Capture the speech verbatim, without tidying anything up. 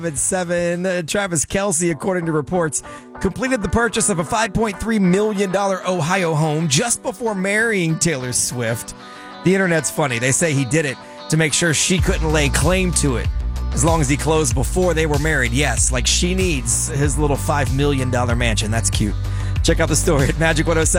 At seven, uh, Travis Kelce, according to reports, completed the purchase of a five point three million dollars Ohio home just before marrying Taylor Swift. The internet's funny. They say he did it to make sure she couldn't lay claim to it as long as he closed before they were married. Yes, like she needs his little five million dollars mansion. That's cute. Check out the story at Magic one oh seven.